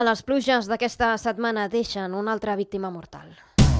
Les pluges d'aquesta setmana deixen una altra víctima mortal.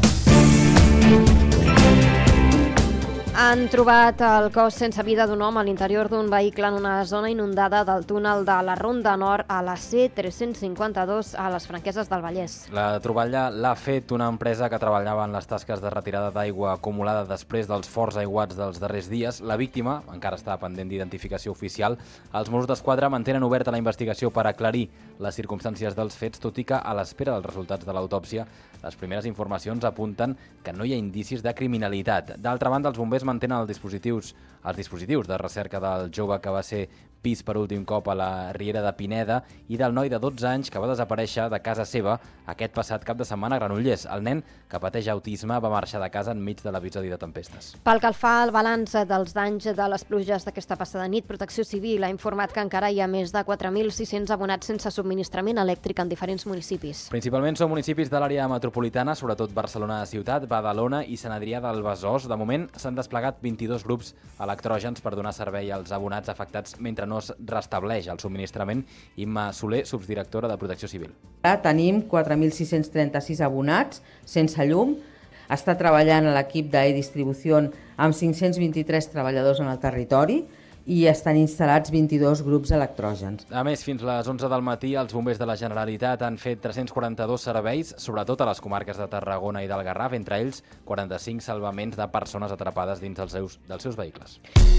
Han trobat el cos sense vida d'un home a l'interior d'un vehicle en una zona inundada del túnel de la Ronda Nord a la C352 a les Franqueses del Vallès. La troballa l'ha fet una empresa que treballava en les tasques de retirada d'aigua acumulada després dels forts aiguats dels darrers dies. La víctima encara està pendent d'identificació oficial. Els Mossos d'Esquadra mantenen oberta la investigació per aclarir les circumstàncies dels fets, tot i que a l'espera dels resultats de l'autòpsia les primeres informacions apunten que no hi ha indicis de criminalitat. D'altra banda, els bombers mantenen els dispositius de recerca del jove que va ser vist per últim cop a la Riera de Pineda i del noi de 12 anys que va desaparèixer de casa seva aquest passat cap de setmana a Granollers. El nen, que pateix autisme, va marxar de casa enmig de l'episodi de tempestes. Pel que fa al balanç dels danys de les pluges d'aquesta passada nit, Protecció Civil ha informat que encara hi ha més de 4.600 abonats sense subministrament elèctric en diferents municipis. Principalment són municipis de l'àrea metropolitana, sobretot Barcelona Ciutat, Badalona i Sant Adrià del Besòs. De moment s'han desplegat 22 grups electrògens per donar servei als abonats afectats mentre no es restableix el subministrament. Imma Soler, subdirectora de Protecció Civil. Ara tenim 4.636 abonats sense llum. Està treballant l'equip d'e-distribució amb 523 treballadors en el territori i estan instal·lats 22 grups electrògens. A més, fins les 11 del matí, els bombers de la Generalitat han fet 342 serveis, sobretot a les comarques de Tarragona i del Garraf, entre ells 45 salvaments de persones atrapades dins dels seus vehicles.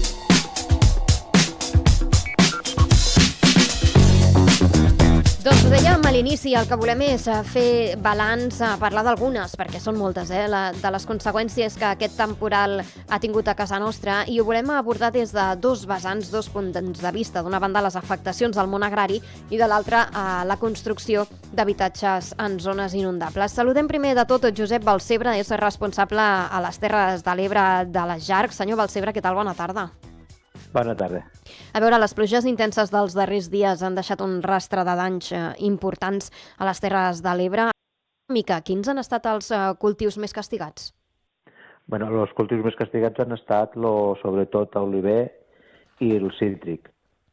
Doncs ho dèiem a l'inici, el que volem és fer balanç, parlar d'algunes, perquè són moltes, de les conseqüències que aquest temporal ha tingut a casa nostra, i ho volem abordar des de dos vessants, dos punts de vista. D'una banda, les afectacions al món agrari i de l'altra, la construcció d'habitatges en zones inundables. Saludem primer de tot Josep Balcebre, és responsable a les Terres de l'Ebre de les JARC. Senyor Balcebre, què tal? Bona tarda. Bona tarda. A veure, les pluges intenses dels darrers dies han deixat un rastre de danys importants a les Terres de l'Ebre. Mica, quins han estat els cultius més castigats? Bueno, els cultius més castigats han estat sobretot l'oliver i el cítric.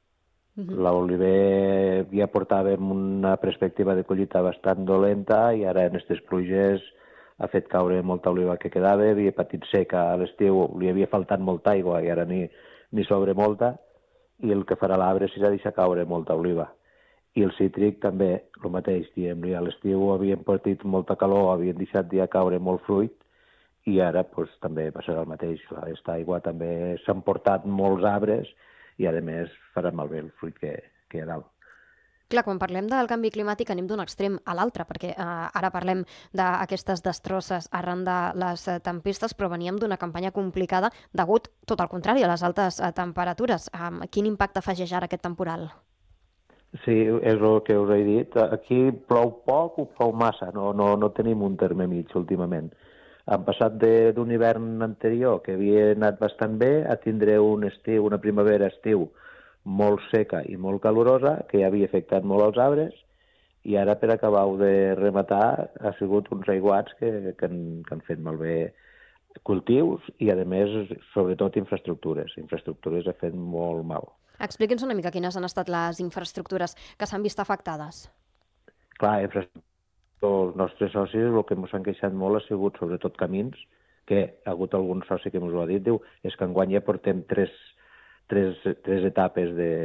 L'oliver ja portàvem una perspectiva de collita bastant dolenta i ara en aquestes pluges ha fet caure molta oliva que quedava, havia patit seca a l'estiu, li havia faltat molta aigua i ara ni sobre molta, i el que farà l'arbre serà deixar caure molta oliva. I el cítric també, el mateix, diguem-li, a l'estiu havien patit molta calor, havien deixat ja caure molt fruit, i ara doncs, també passarà el mateix. Aquesta aigua també s'han portat molts arbres i, a més, farà malbé el fruit que hi ha dalt. Clar, quan parlem del canvi climàtic anem d'un extrem a l'altre, perquè ara parlem d'aquestes destrosses arran de les tempestes, però veníem d'una campanya complicada degut, tot al contrari, a les altes temperatures. Quin impacte afegeix ara aquest temporal? Sí, és el que us he dit. Aquí plou poc o plou massa, no tenim un terme mig últimament. Han passat d'un hivern anterior que havia anat bastant bé a tindre un estiu, una primavera-estiu molt seca i molt calorosa, que ja havia afectat molt els arbres, i ara, per acabar de rematar, ha sigut uns aiguats que han fet malbé cultius i, a més, sobretot infraestructures. Infraestructures ha fet molt mal. Expliqui'ns una mica quines han estat les infraestructures que s'han vist afectades. Clar, els nostres socis, el que ens han queixat molt ha sigut sobretot camins, que ha hagut algun soci que ens ho ha dit, diu, és que enguany ja portem tres etapes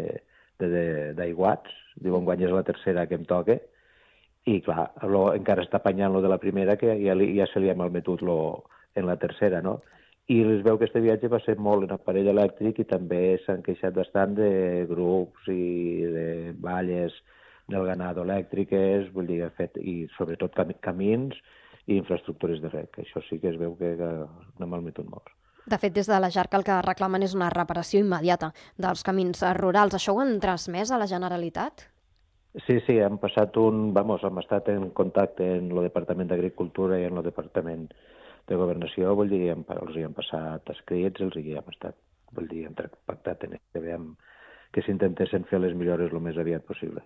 d'aiguats, diu, enguany és la tercera que em toca, i clar, encara està apanyant lo de la primera, que ja se li ha malmetut en la tercera, no? I es veu que aquest viatge va ser molt en aparell elèctric i també s'han queixat bastant de grups i de valles del ganado elèctriques, vull dir, i sobretot camins i infraestructures de reg. Això sí que es veu que n'ha malmetut molts. De fet, des de la JARC el que reclamen és una reparació immediata dels camins rurals. Això ho han transmès a la Generalitat? Sí, hem passat hem estat en contacte en el Departament d'Agricultura i en el Departament de Governació, vull dir, els hi han passat escrits, hem pactat que s'intentessin fer les millores el més aviat possible.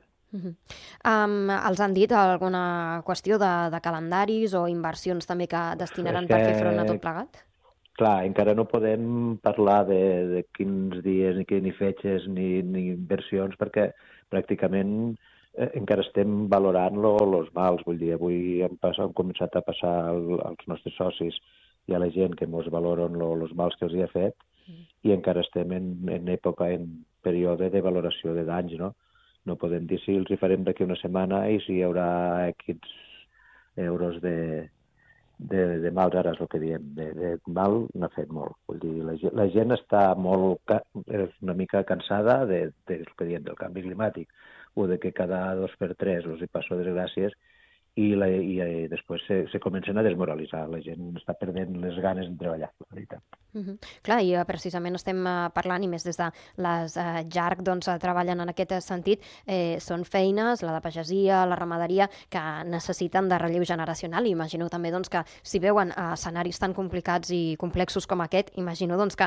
Els han dit alguna qüestió de calendaris o inversions també que destinaran per fer front a tot plegat? Clar, encara no podem parlar de quins dies, ni fetges, ni inversions, perquè pràcticament encara estem valorant-lo, els mals. Vull dir, avui hem començat a passar als nostres socis i a la gent que ens valoren els mals que els hi ha fet, i encara estem en època, en període de valoració de danys, no? No podem dir si els hi farem d'aquí una setmana i si hi haurà X euros de mals, ara és el que diem, de mal n'ha fet molt. Vull dir, la gent està és una mica cansada del que diem, del canvi climàtic, o de que cada 2 per 3 els hi passo desgràcies, i després se comencen a desmoralitzar. La gent està perdent les ganes de treballar, la veritat. Clar, i precisament estem parlant, i més des de les JARC treballen en aquest sentit, són feines, la de pagesia, la ramaderia, que necessiten de relleu generacional, i imagino també que si veuen escenaris tan complicats i complexos com aquest, imagino que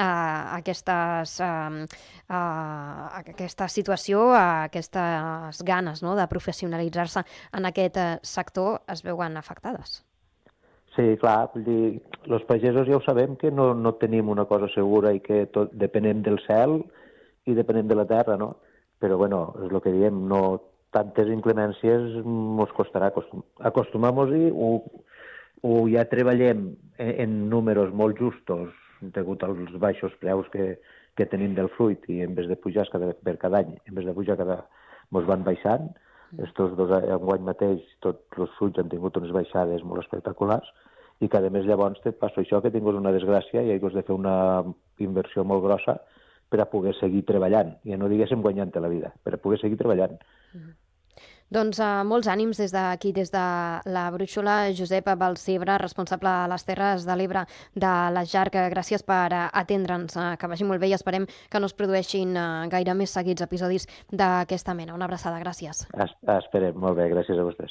aquesta situació, aquestes ganes de professionalitzar-se en aquest sector es veuen afectades. Sí, clar, vull dir, els pagesos ja ho sabem que no tenim una cosa segura i que tot depenem del cel i depenem de la terra, no? Però, bueno, és el que diem, no tantes inclemències ens costarà acostumar-nos-hi, o ja treballem en números molt justos degut als baixos preus que tenim del fruit, i en vez de pujar per cada any, en vez de pujar ens van baixant. Estos enguany mateix tots els fruits han tingut unes baixades molt espectaculars, i cada mes llavors et passa això, que tinguis una desgràcia i has de fer una inversió molt grossa per a poder seguir treballant. Ja no diguéssim guanyant-te la vida, per a poder seguir treballant. Doncs molts ànims des d'aquí, des de la Brúixola. Josep Balcebre, responsable de les Terres de l'Ebre de la JARC, gràcies per atendre'ns, que vagi molt bé, i esperem que no es produeixin gaire més seguits episodis d'aquesta mena. Una abraçada, gràcies. Esperem, molt bé, gràcies a vostès.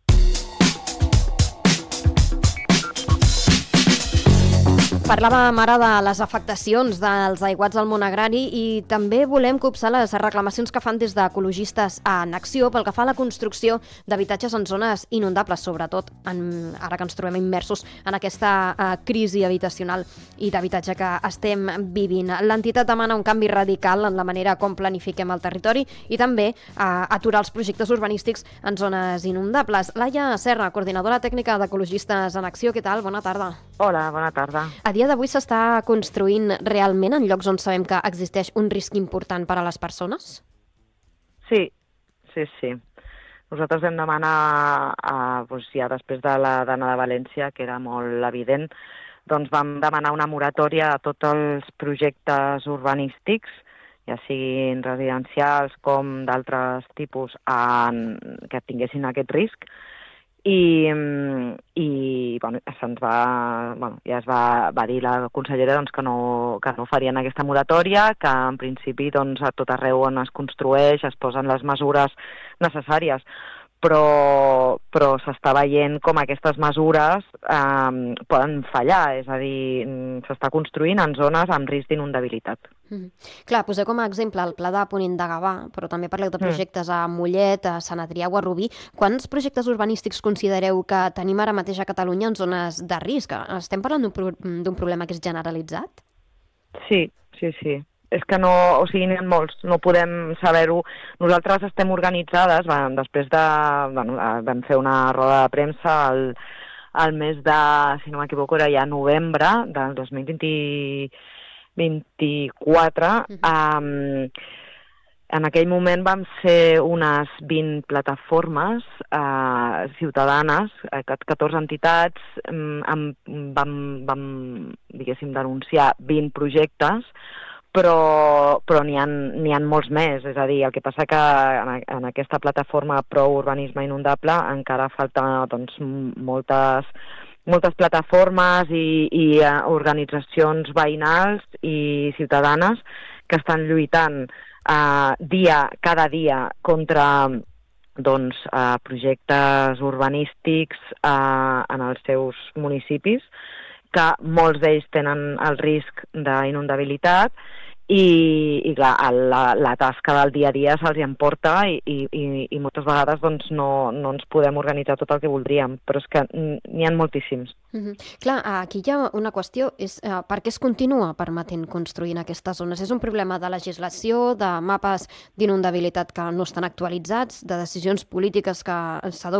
Parlàvem ara de les afectacions dels aiguats al món agrari, i també volem copsar les reclamacions que fan des d'ecologistes en acció pel que fa a la construcció d'habitatges en zones inundables, sobretot ara que ens trobem immersos en aquesta crisi habitacional i d'habitatge que estem vivint. L'entitat demana un canvi radical en la manera com planifiquem el territori i també aturar els projectes urbanístics en zones inundables. Laia Serra, coordinadora tècnica d'Ecologistes en Acció, què tal? Bona tarda. Hola, bona tarda. A dia d'avui s'està construint realment en llocs on sabem que existeix un risc important per a les persones? Sí. Nosaltres vam demanar, ja després de la dana de València, que era molt evident, doncs vam demanar una moratòria a tots els projectes urbanístics, ja siguin residencials com d'altres tipus, que tinguessin aquest risc. I ja es va dir la consellera que no farien aquesta moratòria, que en principi a tot arreu on es construeix es posen les mesures necessàries, però s'està veient com aquestes mesures poden fallar, és a dir, s'està construint en zones amb risc d'inundabilitat. Clar, poseu com a exemple el Pla de Ponent de Gavà, però també parleu de projectes a Mollet, a Sant Adrià o a Rubí. Quants projectes urbanístics considereu que tenim ara mateix a Catalunya en zones de risc? Estem parlant d'un problema que és generalitzat? Sí. És que n'hi ha molts, no podem saber-ho. Nosaltres estem organitzades, després vam fer una roda de premsa al mes de, si no m'equivoco, era ja novembre del 2024. En aquell moment vam ser unes 20 plataformes ciutadanes, 14 entitats, vam diguéssim, denunciar 20 projectes, però n'hi ha molts més. És a dir, el que passa que en aquesta plataforma Pro Urbanisme Inundable encara falta moltes plataformes i organitzacions veïnals i ciutadanes que estan lluitant cada dia contra projectes urbanístics en els seus municipis, que molts d'ells tenen el risc d'inundabilitat, i clar, la tasca del dia a dia se'ls hi emporta i moltes vegades doncs, no ens podem organitzar tot el que voldríem, però és que n'hi ha moltíssims. Clar, aquí hi ha una qüestió, és per què es continua permetent construir en aquestes zones? És un problema de legislació, de mapes d'inundabilitat que no estan actualitzats, de decisions polítiques que s'adopten